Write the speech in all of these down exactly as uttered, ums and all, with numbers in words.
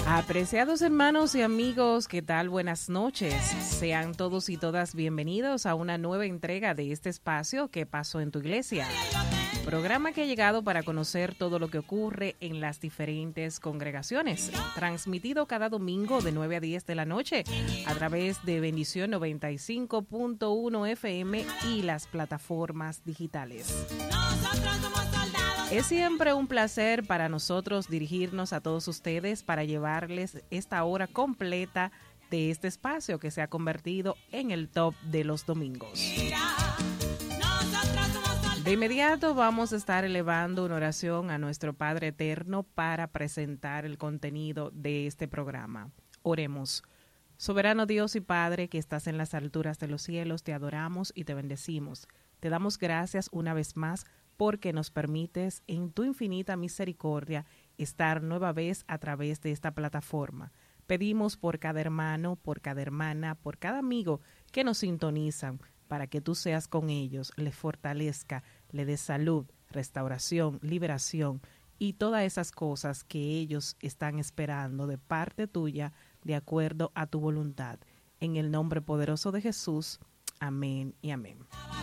Apreciados hermanos y amigos, ¿qué tal? Buenas noches. Sean todos y todas bienvenidos a una nueva entrega de este espacio ¿Qué pasó en tu iglesia? Programa que ha llegado para conocer todo lo que ocurre en las diferentes congregaciones. Transmitido cada domingo de nueve a diez de la noche a través de Bendición noventa y cinco punto uno F M y las plataformas digitales. Es siempre un placer para nosotros dirigirnos a todos ustedes para llevarles esta hora completa de este espacio que se ha convertido en el top de los domingos. De inmediato vamos a estar elevando una oración a nuestro Padre Eterno para presentar el contenido de este programa. Oremos. Soberano Dios y Padre que estás en las alturas de los cielos, te adoramos y te bendecimos. Te damos gracias una vez más porque nos permites en tu infinita misericordia estar nueva vez a través de esta plataforma. Pedimos por cada hermano, por cada hermana, por cada amigo que nos sintonizan, para que tú seas con ellos, les fortalezca, le des salud, restauración, liberación y todas esas cosas que ellos están esperando de parte tuya, de acuerdo a tu voluntad. En el nombre poderoso de Jesús, amén y amén.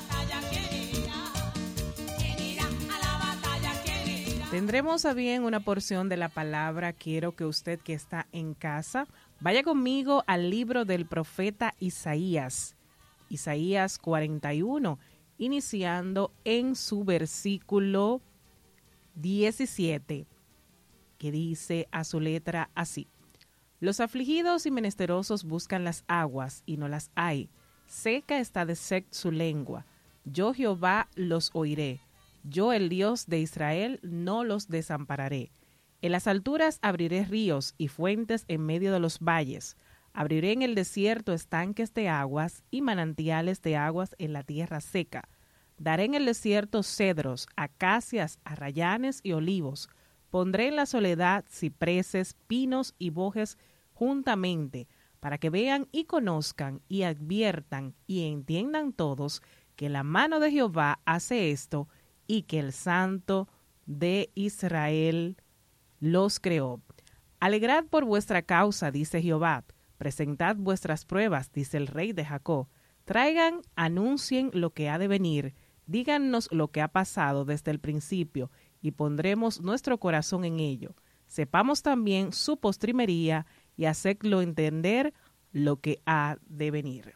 Tendremos a bien una porción de la palabra. Quiero que usted que está en casa vaya conmigo al libro del profeta Isaías, Isaías cuarenta y uno, iniciando en su versículo diecisiete, que dice a su letra así: Los afligidos y menesterosos buscan las aguas y no las hay, seca está de sed su lengua, yo Jehová los oiré. Yo, el Dios de Israel, no los desampararé. En las alturas abriré ríos y fuentes en medio de los valles. Abriré en el desierto estanques de aguas y manantiales de aguas en la tierra seca. Daré en el desierto cedros, acacias, arrayanes y olivos. Pondré en la soledad cipreses, pinos y bojes juntamente, para que vean y conozcan y adviertan y entiendan todos que la mano de Jehová hace esto, y que el Santo de Israel los creó. Alegrad por vuestra causa, dice Jehová, presentad vuestras pruebas, dice el Rey de Jacob. Traigan, anuncien lo que ha de venir, dígannos lo que ha pasado desde el principio, y pondremos nuestro corazón en ello. Sepamos también su postrimería, y hacedlo entender lo que ha de venir.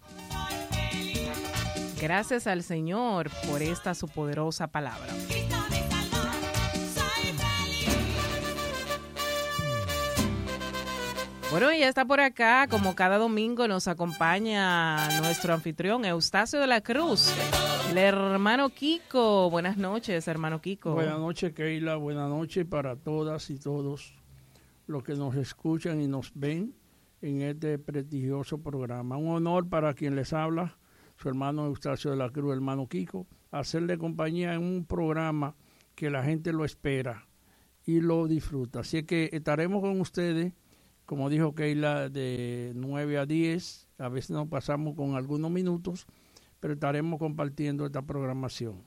Gracias al Señor por esta su poderosa palabra. Bueno, ya está por acá, como cada domingo nos acompaña nuestro anfitrión Eustacio de la Cruz, el hermano Kiko. Buenas noches, hermano Kiko. Buenas noches, Keila. Buenas noches para todas y todos los que nos escuchan y nos ven en este prestigioso programa. Un honor para quien les habla, su hermano Eustacio de la Cruz, hermano Kiko, hacerle compañía en un programa que la gente lo espera y lo disfruta. Así que estaremos con ustedes, como dijo Keila, de nueve a diez, a veces nos pasamos con algunos minutos, pero estaremos compartiendo esta programación.